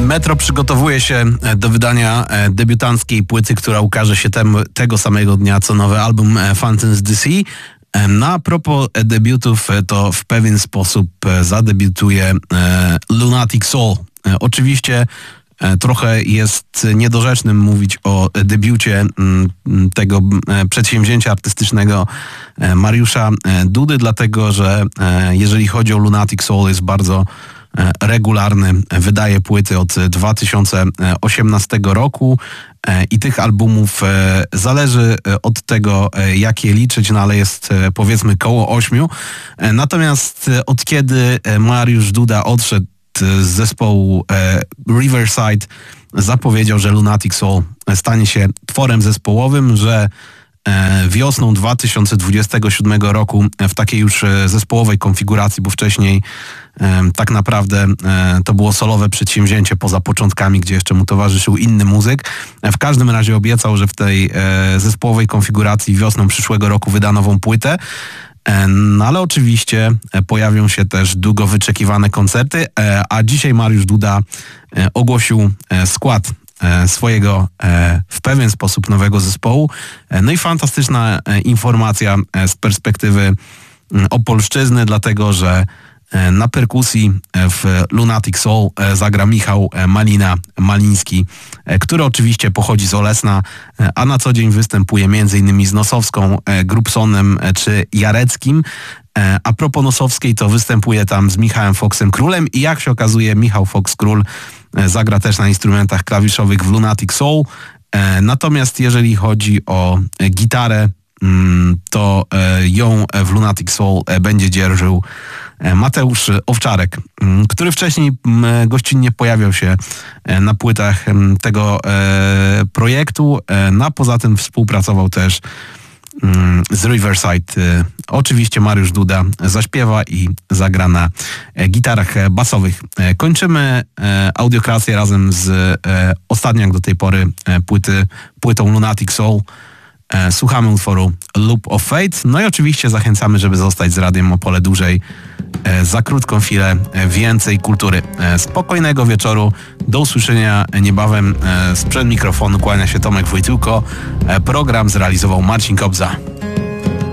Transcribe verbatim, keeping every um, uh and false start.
Metro przygotowuje się do wydania debiutanckiej płyty, która ukaże się tem, tego samego dnia co nowy album Fountains D C. No a propos debiutów, to w pewien sposób zadebiutuje Lunatic Soul. Oczywiście trochę jest niedorzecznym mówić o debiucie tego przedsięwzięcia artystycznego Mariusza Dudy, dlatego że jeżeli chodzi o Lunatic Soul, jest bardzo regularny, wydaje płyty od dwa tysiące osiemnastego roku i tych albumów zależy od tego, jakie liczyć, no ale jest powiedzmy koło ośmiu. Natomiast od kiedy Mariusz Duda odszedł z zespołu Riverside, zapowiedział, że Lunatic Soul stanie się tworem zespołowym, że wiosną dwa tysiące dwudziestego siódmego roku w takiej już zespołowej konfiguracji, bo wcześniej tak naprawdę to było solowe przedsięwzięcie poza początkami, gdzie jeszcze mu towarzyszył inny muzyk. W każdym razie obiecał, że w tej zespołowej konfiguracji wiosną przyszłego roku wyda nową płytę. No ale oczywiście pojawią się też długo wyczekiwane koncerty, a dzisiaj Mariusz Duda ogłosił skład swojego w pewien sposób nowego zespołu. No i fantastyczna informacja z perspektywy Opolszczyzny, dlatego że na perkusji w Lunatic Soul zagra Michał Malina-Maliński, który oczywiście pochodzi z Olesna, a na co dzień występuje między innymi z Nosowską, Grubsonem czy Jareckim. A propos Nosowskiej, to występuje tam z Michałem Foxem Królem i jak się okazuje, Michał Fox Król zagra też na instrumentach klawiszowych w Lunatic Soul. Natomiast jeżeli chodzi o gitarę, to ją w Lunatic Soul będzie dzierżył Mateusz Owczarek, który wcześniej gościnnie pojawiał się na płytach tego projektu, no a poza tym współpracował też z Riverside. Oczywiście Mariusz Duda zaśpiewa i zagra na gitarach basowych. Kończymy audiokrację razem z ostatnią jak do tej pory płyty, płytą Lunatic Soul. Słuchamy utworu Loop of Fate. No i oczywiście zachęcamy, żeby zostać z Radiem Opole dłużej. Za krótką chwilę więcej kultury. Spokojnego wieczoru. Do usłyszenia niebawem. Sprzed mikrofonu kłania się Tomek Wojtyłko. Program zrealizował Marcin Kobza.